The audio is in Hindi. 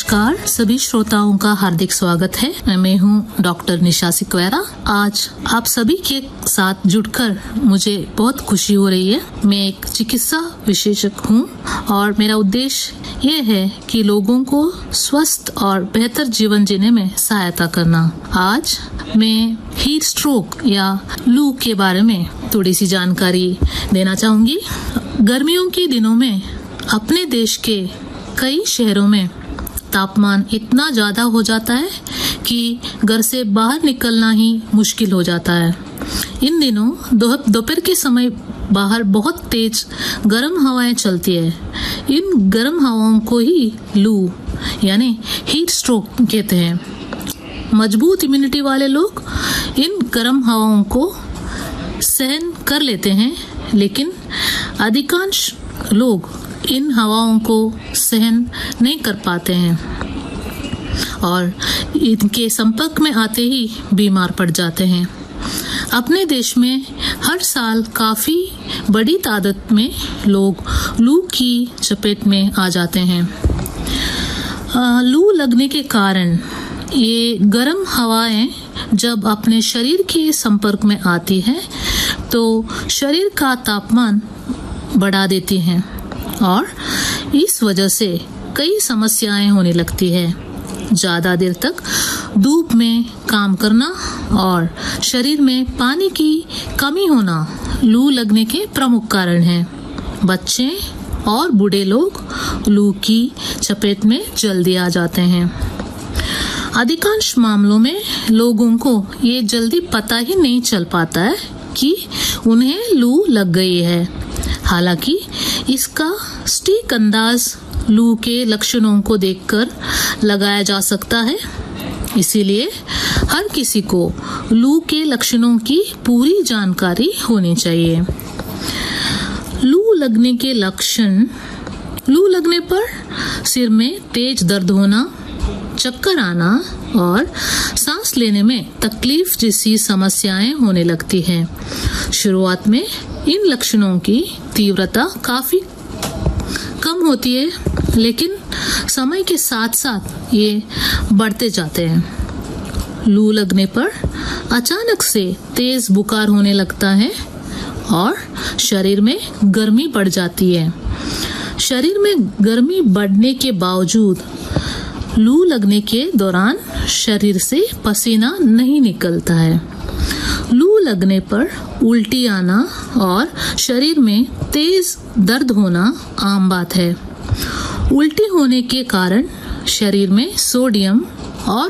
नमस्कार, सभी श्रोताओं का हार्दिक स्वागत है। मैं हूँ डॉक्टर निशा सिकवेरा। आज आप सभी के साथ जुड़कर मुझे बहुत खुशी हो रही है। मैं एक चिकित्सा विशेषज्ञ हूँ और मेरा उद्देश्य ये है कि लोगों को स्वस्थ और बेहतर जीवन जीने में सहायता करना। आज मैं हीट स्ट्रोक या लू के बारे में थोड़ी सी जानकारी देना चाहूंगी। गर्मियों के दिनों में अपने देश के कई शहरों में तापमान इतना ज्यादा हो जाता है कि घर से बाहर निकलना ही मुश्किल हो जाता है। इन दिनों दोपहर के समय बाहर बहुत तेज गर्म हवाएं चलती है। इन गर्म हवाओं को ही लू यानी हीट स्ट्रोक कहते हैं। मजबूत इम्यूनिटी वाले लोग इन गर्म हवाओं को सहन कर लेते हैं, लेकिन अधिकांश लोग इन हवाओं को सहन नहीं कर पाते हैं और इनके संपर्क में आते ही बीमार पड़ जाते हैं। अपने देश में हर साल काफी बड़ी तादाद में लोग लू की चपेट में आ जाते हैं। लू लगने के कारण ये गर्म हवाएं जब अपने शरीर के संपर्क में आती हैं तो शरीर का तापमान बढ़ा देती हैं और इस वजह से कई समस्याएं होने लगती है। ज्यादा देर तक धूप में काम करना और शरीर में पानी की कमी होना लू लगने के प्रमुख कारण हैं। बच्चे और बूढ़े लोग लू की चपेट में जल्दी आ जाते हैं। अधिकांश मामलों में लोगों को ये जल्दी पता ही नहीं चल पाता है कि उन्हें लू लग गई है। हालांकि इसका सटीक अंदाज लू के लक्षणों को देखकर लगाया जा सकता है। इसीलिए हर किसी को लू के लक्षणों की पूरी जानकारी होनी चाहिए। लू लगने के लक्षण: लू लगने पर सिर में तेज दर्द होना, चक्कर आना और सांस लेने में तकलीफ जैसी समस्याएं होने लगती हैं। शुरुआत में इन लक्षणों की तीव्रता काफी कम होती है, लेकिन समय के साथ साथ ये बढ़ते जाते हैं। लू लगने पर अचानक से तेज बुखार होने लगता है और शरीर में गर्मी बढ़ जाती है। शरीर में गर्मी बढ़ने के बावजूद लू लगने के दौरान शरीर से पसीना नहीं निकलता है। लू लगने पर उल्टी आना और शरीर में तेज दर्द होना आम बात है। उल्टी होने के कारण शरीर में सोडियम